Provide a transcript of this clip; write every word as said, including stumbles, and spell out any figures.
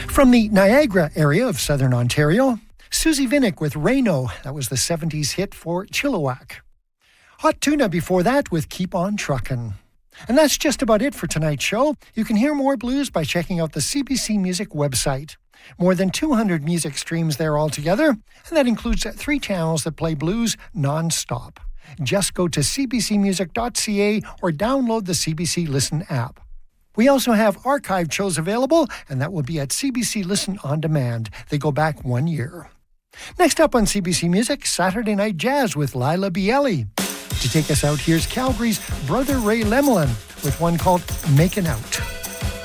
From the Niagara area of southern Ontario, Susie Vinnick with Reno. That was the seventies hit for Chilliwack. Hot Tuna before that with Keep On Truckin'. And that's just about it for tonight's show. You can hear more blues by checking out the C B C Music website. More than two hundred music streams there altogether, and that includes three channels that play blues non-stop. Just go to c b c music dot c a or download the C B C Listen app. We also have archived shows available, and that will be at C B C Listen On Demand. They go back one year. Next up on C B C Music, Saturday Night Jazz with Lila Bielli. To take us out, here's Calgary's Brother Ray Lemelin with one called Makin' Out.